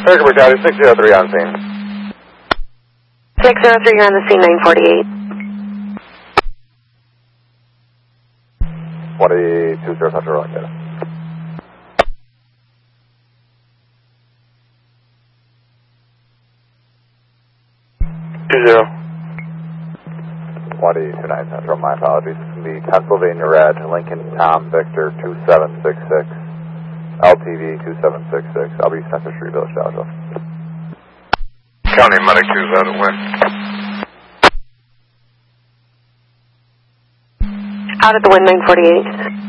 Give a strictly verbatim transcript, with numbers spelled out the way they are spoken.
Circuit County six zero three on scene. six zero three, you're on the scene, nine forty-eight. twenty-two zero Central Rock data. Two zero. twenty-two nine Central, my apologies. The Pennsylvania Red, Lincoln Tom Victor two seven six six, L T V two seven six six, I'll be Center Street Village, Dallas. County Medic two is out of wind. Out at the wind, nine forty-eight.